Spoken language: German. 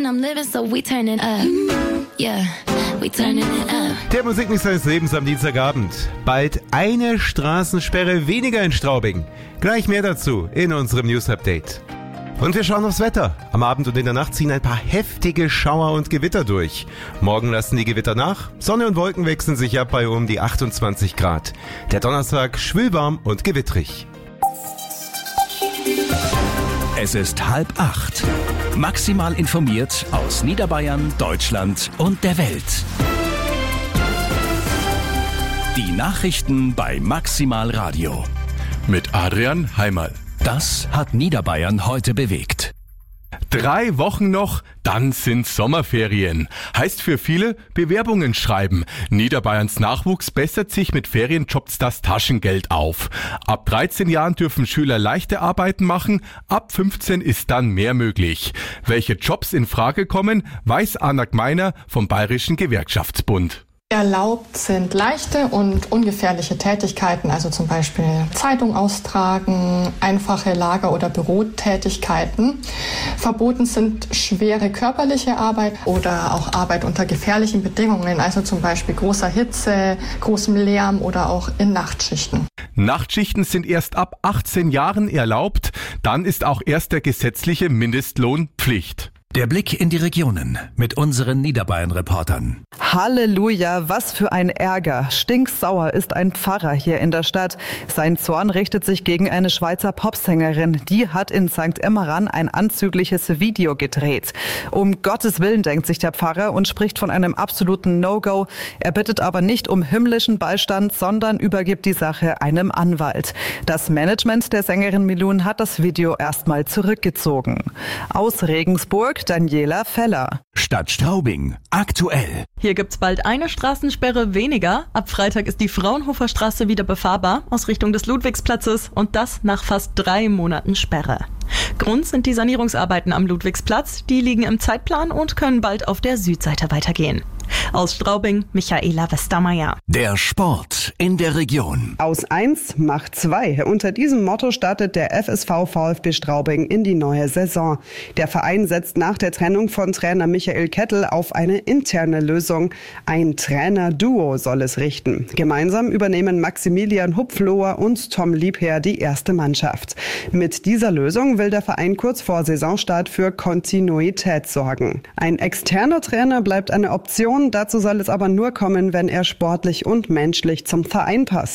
I'm living, so we turning up. Yeah, we turning it up. Der Musikmix seines Lebens am Dienstagabend. Bald eine Straßensperre weniger in Straubing. Gleich mehr dazu in unserem News-Update. Und wir schauen aufs Wetter. Am Abend und in der Nacht ziehen ein paar heftige Schauer und Gewitter durch. Morgen lassen die Gewitter nach. Sonne und Wolken wechseln sich ab bei um die 28 Grad. Der Donnerstag schwülwarm und gewittrig. Es ist 7:30. Maximal informiert aus Niederbayern, Deutschland und der Welt. Die Nachrichten bei Maximal Radio. Mit Adrian Heimal. Das hat Niederbayern heute bewegt. 3 Wochen noch, dann sind Sommerferien. Heißt für viele Bewerbungen schreiben. Niederbayerns Nachwuchs bessert sich mit Ferienjobs das Taschengeld auf. Ab 13 Jahren dürfen Schüler leichte Arbeiten machen, ab 15 ist dann mehr möglich. Welche Jobs in Frage kommen, weiß Anna Gmeiner vom Bayerischen Gewerkschaftsbund. Erlaubt sind leichte und ungefährliche Tätigkeiten, also zum Beispiel Zeitung austragen, einfache Lager- oder Bürotätigkeiten. Verboten sind schwere körperliche Arbeit oder auch Arbeit unter gefährlichen Bedingungen, also zum Beispiel großer Hitze, großem Lärm oder auch in Nachtschichten. Nachtschichten sind erst ab 18 Jahren erlaubt, dann ist auch erst der gesetzliche Mindestlohn Pflicht. Der Blick in die Regionen mit unseren Niederbayern-Reportern. Halleluja, was für ein Ärger. Stinksauer ist ein Pfarrer hier in der Stadt. Sein Zorn richtet sich gegen eine Schweizer Popsängerin. Die hat in St. Emmeran ein anzügliches Video gedreht. Um Gottes Willen, denkt sich der Pfarrer und spricht von einem absoluten No-Go. Er bittet aber nicht um himmlischen Beistand, sondern übergibt die Sache einem Anwalt. Das Management der Sängerin Milun hat das Video erstmal zurückgezogen. Aus Regensburg Daniela Feller. Stadt Straubing. Aktuell. Hier gibt's bald eine Straßensperre weniger. Ab Freitag ist die Fraunhofer Straße wieder befahrbar aus Richtung des Ludwigsplatzes und das nach fast 3 Monaten Sperre. Grund sind die Sanierungsarbeiten am Ludwigsplatz. Die liegen im Zeitplan und können bald auf der Südseite weitergehen. Aus Straubing, Michaela Westermeier. Der Sport in der Region. Aus 1 macht 2. Unter diesem Motto startet der FSV VfB Straubing in die neue Saison. Der Verein setzt nach der Trennung von Trainer Michael Kettel auf eine interne Lösung. Ein Trainerduo soll es richten. Gemeinsam übernehmen Maximilian Hupfloher und Tom Liebherr die erste Mannschaft. Mit dieser Lösung will der Verein kurz vor Saisonstart für Kontinuität sorgen. Ein externer Trainer bleibt eine Option. Dazu soll es aber nur kommen, wenn er sportlich und menschlich zum Verein passt.